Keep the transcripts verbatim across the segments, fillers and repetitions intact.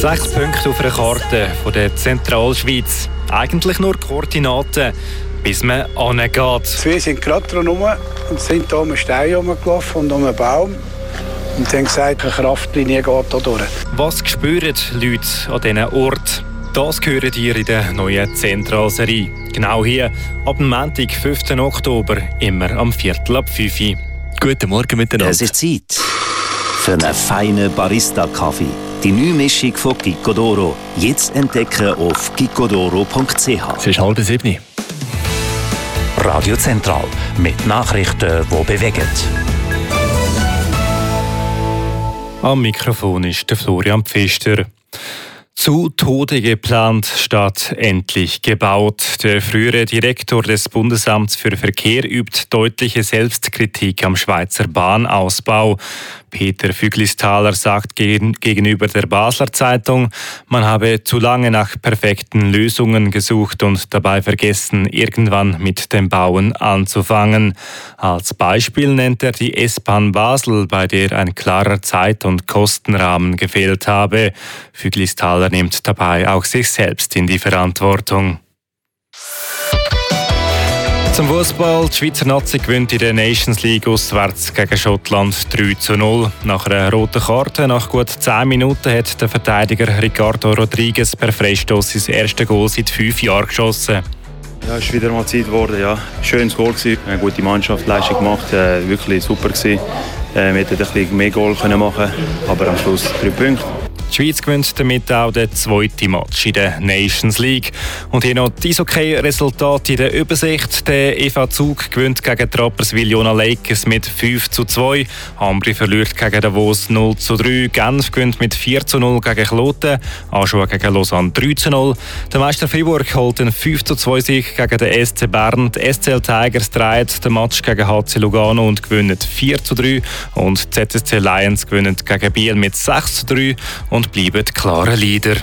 Sechs Punkte auf einer Karte von der Zentralschweiz. Eigentlich nur Koordinaten, bis man hingeht. Wir sind gerade dran rum und sind hier um einen Stein herumgelaufen und um einen Baum. Und haben gesagt, eine Kraftlinie geht hier durch. Was spüren die Leute an diesen Ort? Das hört ihr in der neuen Zentralserie. Genau hier, ab dem Montag, fünften Oktober, immer am Viertel ab fünf Uhr. Guten Morgen miteinander. Es ist Zeit für einen feinen Barista-Kaffee. Die neue Mischung von Gicodoro. Jetzt entdecken auf gicodoro punkt c h. Es ist halb sieben. Radio Zentral mit Nachrichten, die bewegen. Am Mikrofon ist der Florian Pfister. Zu Tode geplant statt endlich gebaut. Der frühere Direktor des Bundesamts für Verkehr übt deutliche Selbstkritik am Schweizer Bahnausbau. Peter Füglisthaler sagt gegenüber der Basler Zeitung, man habe zu lange nach perfekten Lösungen gesucht und dabei vergessen, irgendwann mit dem Bauen anzufangen. Als Beispiel nennt er die S-Bahn Basel, bei der ein klarer Zeit- und Kostenrahmen gefehlt habe. Füglisthaler nimmt dabei auch sich selbst in die Verantwortung. Zum Fußball. Die Schweizer Nazi gewinnt in der Nations League auswärts gegen Schottland drei zu null. Nach einer roten Karte, nach gut zehn Minuten, hat der Verteidiger Ricardo Rodriguez per Freistoß sein erstes Goal seit fünf Jahren geschossen. Ja, es ist wieder mal Zeit geworden. Ja. Schönes Goal gewesen. Eine gute Mannschaft, Leistung gemacht, äh, wirklich super gewesen. Äh, wir hätten ein bisschen mehr Goal können machen, aber am Schluss drei Punkte. Die Schweiz gewinnt damit auch den zweiten Match in der Nations League. Und hier noch die Eishockey-Resultate in der Übersicht. Der E V Zug gewinnt gegen die Rapperswil-Jona Lakers mit fünf zu zwei. Ambri verliert gegen Davos null zu drei. Genf gewinnt mit vier zu null gegen Kloten. Aschua gegen Lausanne drei zu null. Der Meister Fribourg holt einen fünf zu zwei Sieg gegen den S C Bern. Die S C L Tigers drehen den Match gegen H C Lugano und gewinnen vier zu drei. Und die Z S C Lions gewinnen gegen Biel mit sechs zu drei. Und bleiben klare Leader.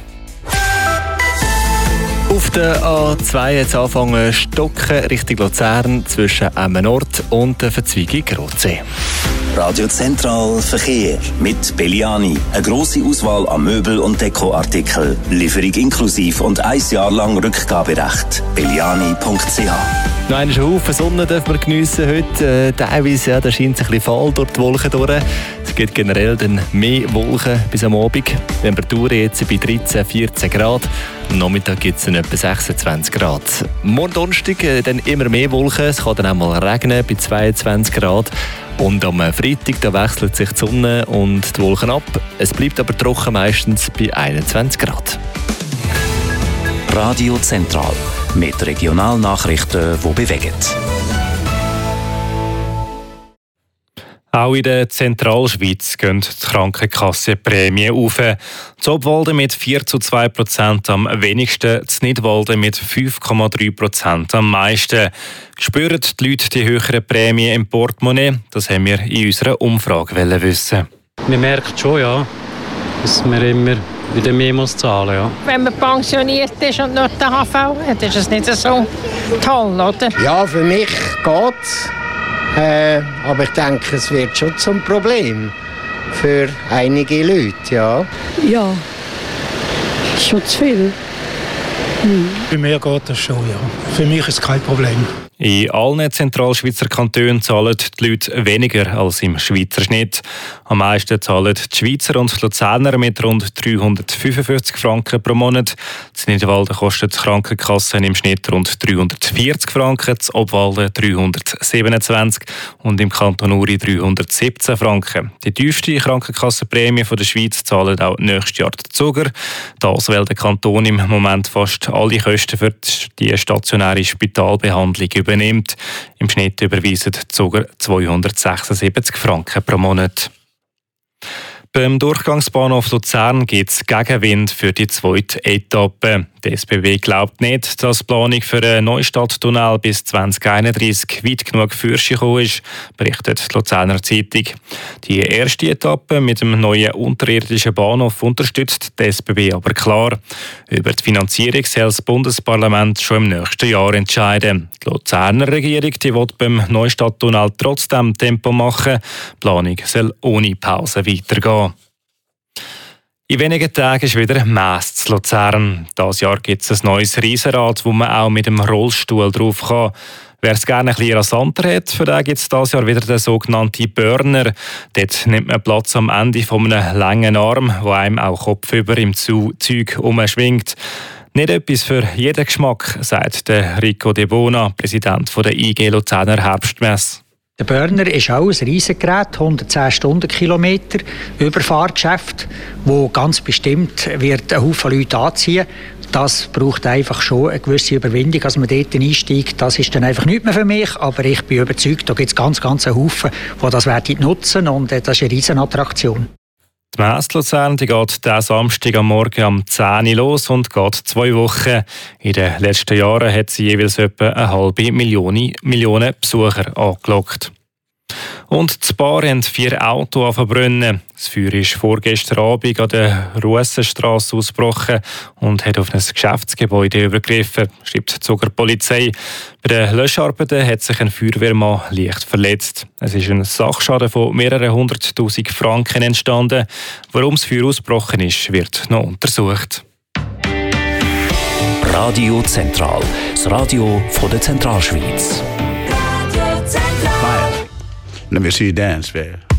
Auf der A zwei jetzt anfangen stocken Richtung Luzern zwischen Emmenort und der Verzweigung Rotsee. Radio Zentral Verkehr mit Belliani. Eine grosse Auswahl an Möbel- und Dekoartikeln. Lieferung inklusive und ein Jahr lang Rückgaberecht. belliani punkt c h. Noch einen Haufen Sonne dürfen wir geniessen heute. Äh, teilweise ja, da scheint es ein bisschen fahl durch die Wolken durch. Es gibt generell dann mehr Wolken bis am Abend. Die Temperatur jetzt bei dreizehn, vierzehn Grad. Am Nachmittag gibt es dann etwa sechsundzwanzig Grad. Morgen Donnerstag äh, dann immer mehr Wolken. Es kann dann auch mal regnen bei zweiundzwanzig Grad. Und am Freitag da wechselt sich die Sonne und die Wolken ab. Es bleibt aber trocken, meistens bei einundzwanzig Grad. Radio Zentral mit Regionalnachrichten, die bewegen. Auch in der Zentralschweiz gehen die Krankenkassenprämien auf. Das Obwalden mit vier zu zwei Prozent am wenigsten, das Nidwalden mit fünf Komma drei Prozent am meisten. Spüren die Leute die höheren Prämien im Portemonnaie? Das haben wir in unserer Umfrage wissen. Man merkt schon, ja, dass man immer wieder mehr muss zahlen, ja. Wenn man pensioniert ist und noch den H V hat, ist es nicht so toll, oder? Ja, für mich geht's. Äh, aber ich denke, es wird schon zum Problem für einige Leute, ja. Ja, schon zu viel. Hm. Bei mir geht das schon, ja. Für mich ist es kein Problem. In allen Zentralschweizer Kantonen zahlen die Leute weniger als im Schweizer Schnitt. Am meisten zahlen die Schweizer und die Luzerner mit rund dreihundertfünfundfünfzig Franken pro Monat. In Nidwalden kostet die Krankenkasse im Schnitt rund dreihundertvierzig Franken, das Obwalden dreihundertsiebenundzwanzig und im Kanton Uri dreihundertsiebzehn Franken. Die tiefste Krankenkassenprämie der Schweiz zahlen auch nächstes Jahr die Zuger. Das, weil der Kanton im Moment fast alle Kosten für die stationäre Spitalbehandlung übernimmt. Im Schnitt überweisen die Zuger zweihundertsechsundsiebzig Franken pro Monat. Beim Durchgangsbahnhof Luzern gibt es Gegenwind für die zweite Etappe. Die S B B glaubt nicht, dass die Planung für einen Neustadttunnel bis zwanzig einunddreißig weit genug für sich gekommen ist, berichtet die Luzerner Zeitung. Die erste Etappe mit dem neuen unterirdischen Bahnhof unterstützt die S B B aber klar. Über die Finanzierung soll das Bundesparlament schon im nächsten Jahr entscheiden. Die Luzerner Regierung die will beim Neustadttunnel trotzdem Tempo machen. Die Planung soll ohne Pause weitergehen. In wenigen Tagen ist wieder Messe zu Luzern. Dieses Jahr gibt es ein neues Riesenrad, wo man auch mit dem Rollstuhl drauf kann. Wer es gerne ein bisschen rasanter hat, für den gibt es dieses Jahr wieder den sogenannten Burner. Dort nimmt man Platz am Ende von einem langen Arm, der einem auch kopfüber im Zeug umschwingt. Nicht etwas für jeden Geschmack, sagt der Rico De Bona, Präsident der I G Luzerner Herbstmesse. Der Burner ist auch ein Riesengerät, hundertzehn Stundenkilometer, Überfahrgeschäft, wo ganz bestimmt wird einen Haufen Leute anziehen. Das braucht einfach schon eine gewisse Überwindung, als man dort einsteigt. Das ist dann einfach nicht mehr für mich, aber ich bin überzeugt, da gibt es ganz, ganz einen Haufen, die das werden nutzen und das ist eine Riesenattraktion. Die Messe Luzern die geht diesen Samstag am Morgen um zehn Uhr los und geht zwei Wochen. In den letzten Jahren hat sie jeweils etwa eine halbe Million, Millionen Besucher angelockt. Und die Bar haben vier Autos verbrennen. Das Feuer ist vorgestern Abend an der Russenstrasse ausgebrochen und hat auf ein Geschäftsgebäude übergriffen, schreibt die Zuger Polizei. Bei den Löscharbeiten hat sich ein Feuerwehrmann leicht verletzt. Es ist ein Sachschaden von mehreren hunderttausend Franken entstanden. Warum das Feuer ausgebrochen ist, wird noch untersucht. Radio Zentral, das Radio von der Zentralschweiz. Let me see you dance, baby.